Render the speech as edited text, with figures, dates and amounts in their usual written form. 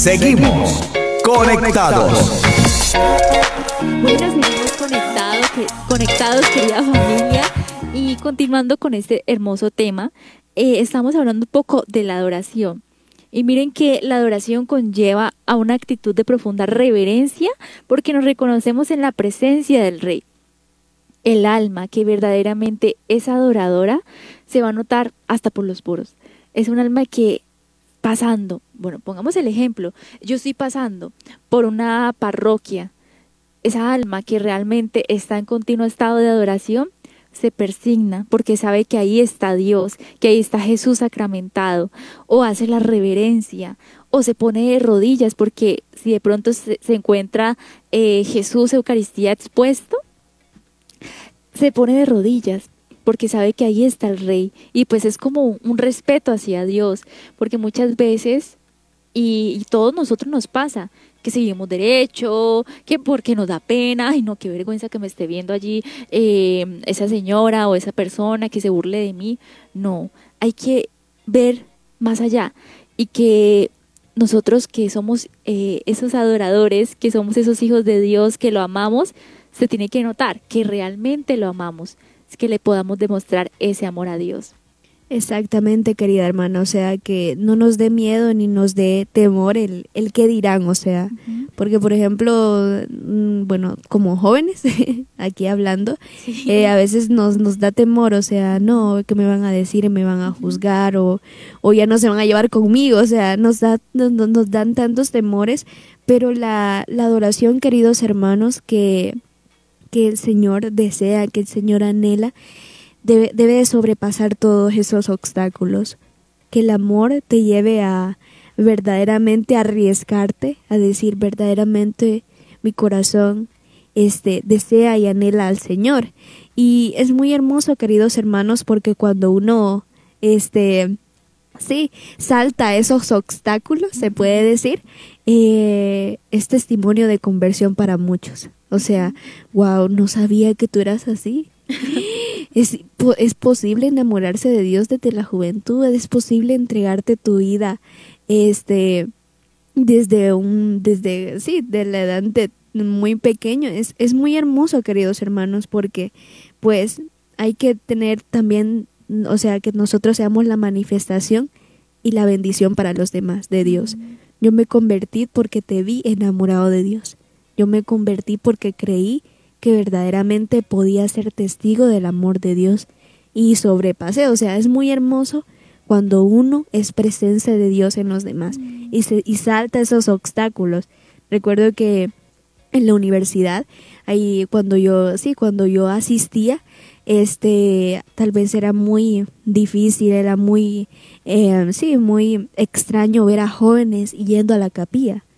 Seguimos conectados. Bueno, seguimos conectados, querida familia, y continuando con este hermoso tema, estamos hablando un poco de la adoración. Y miren que la adoración conlleva a una actitud de profunda reverencia porque nos reconocemos en la presencia del Rey. El alma que verdaderamente es adoradora se va a notar hasta por los poros. Es un alma que pasando, bueno, pongamos el ejemplo, yo estoy pasando por una parroquia, esa alma que realmente está en continuo estado de adoración se persigna porque sabe que ahí está Dios, que ahí está Jesús sacramentado, o hace la reverencia, o se pone de rodillas porque si de pronto se encuentra Jesús Eucaristía expuesto, se pone de rodillas porque sabe que ahí está el Rey, y pues es como un respeto hacia Dios, porque muchas veces, y todos nosotros nos pasa, que seguimos derecho, que porque nos da pena, ay no, qué vergüenza que me esté viendo allí esa señora o esa persona que se burle de mí. No, hay que ver más allá, y que nosotros que somos esos adoradores, que somos esos hijos de Dios, que lo amamos, se tiene que notar que realmente lo amamos, es que le podamos demostrar ese amor a Dios. Exactamente, querida hermana, o sea, que no nos dé miedo ni nos dé temor el qué dirán, o sea, porque por ejemplo, bueno, como jóvenes, aquí hablando, a veces nos da temor, o sea, no, ¿qué me van a decir? ¿Me van a juzgar? O ya no se van a llevar conmigo, o sea, nos dan tantos temores, pero la adoración, queridos hermanos, que el Señor desea, que el Señor anhela, debe de sobrepasar todos esos obstáculos, que el amor te lleve a verdaderamente arriesgarte, a decir verdaderamente mi corazón desea y anhela al Señor. Y es muy hermoso, queridos hermanos, porque cuando uno salta esos obstáculos, se puede decir, es testimonio de conversión para muchos. O sea, wow, no sabía que tú eras así. Es posible enamorarse de Dios desde la juventud, es posible entregarte tu vida de la edad de muy pequeño. Es muy hermoso, queridos hermanos, porque pues hay que tener también, o sea, que nosotros seamos la manifestación y la bendición para los demás de Dios. Yo me convertí porque te vi enamorado de Dios. Yo me convertí porque creí que verdaderamente podía ser testigo del amor de Dios y sobrepasé. O sea, es muy hermoso cuando uno es presencia de Dios en los demás y salta esos obstáculos. Recuerdo que en la universidad, ahí cuando yo asistía, tal vez era muy difícil, era muy extraño ver a jóvenes yendo a la capilla.